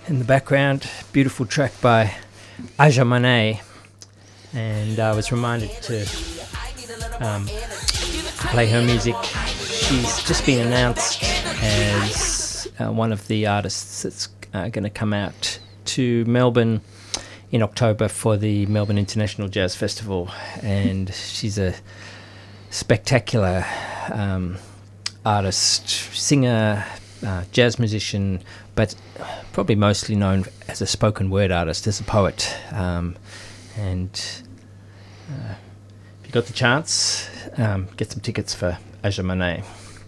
in the background, beautiful track by Aja Manet, and I was reminded to play her music. She's just been announced as one of the artists that's going to come out to Melbourne in October for the Melbourne International Jazz Festival, and she's a spectacular artist, singer, jazz musician, but probably mostly known as a spoken word artist, as a poet. And if you got the chance, get some tickets for Aja Manet.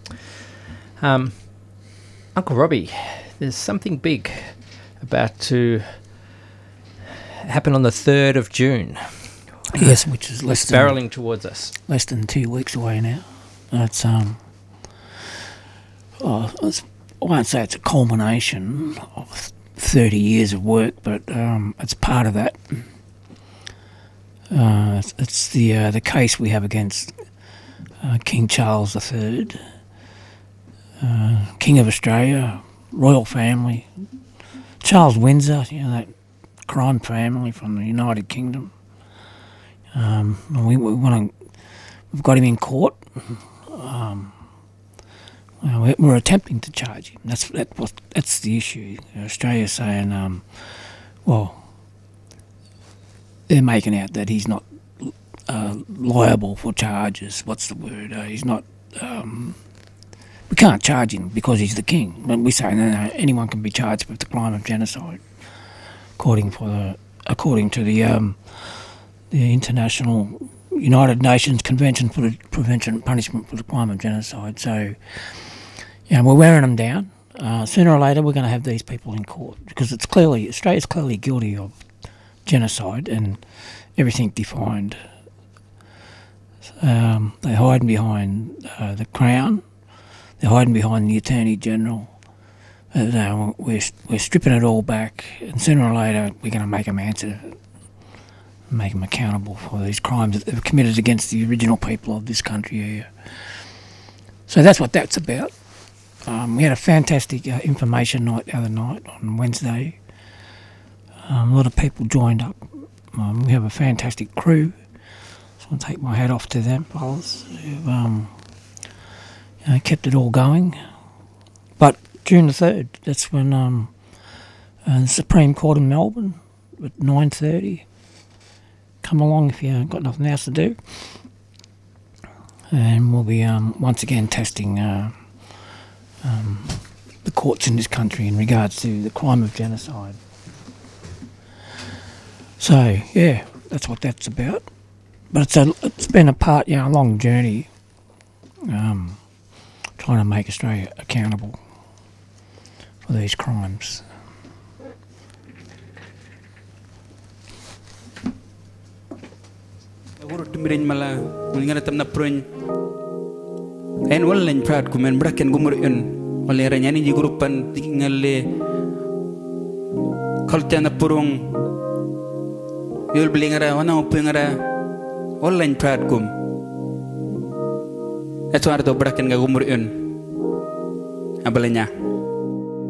Uncle Robbie, there's something big about to happen on the 3rd of June. Yes, which is barreling towards us. Less than 2 weeks away now. It's I won't say it's a culmination of 30 years of work, but it's part of that. It's the case we have against King Charles III, King of Australia, royal family, Charles Windsor, that crime family from the United Kingdom. We've got him in court. We're attempting to charge him. That's the issue. Australia's saying, they're making out that he's not liable for charges. What's the word? He's not. We can't charge him because he's the king. But we say no, anyone can be charged with the crime of genocide, according to the International United Nations Convention for the Prevention and Punishment for the Crime of Genocide. So, we're wearing them down. Sooner or later, we're going to have these people in court because Australia's clearly guilty of genocide and everything defined. They're hiding behind the Crown. They're hiding behind the Attorney General. We're stripping it all back, and sooner or later, we're going to make them answer. Make them accountable for these crimes that they've committed against the original people of this country here. So that's what that's about. We had a fantastic information night the other night on Wednesday. A lot of people joined up. We have a fantastic crew. So I'll take my hat off to them, fellas, who've kept it all going. But June the 3rd, that's when the Supreme Court in Melbourne at 9:30. Come along if you got nothing else to do. And we'll be once again testing the courts in this country in regards to the crime of genocide. So, that's what that's about. But it's been a long journey trying to make Australia accountable for these crimes. Timirin mala ngana tamna proñ en wallen prat ko men braken gumur en wala ranyani ji grupan ngalle kaltana purung yul blingara wana upengara wallen prat kum etwar do braken ga gumur en abalanya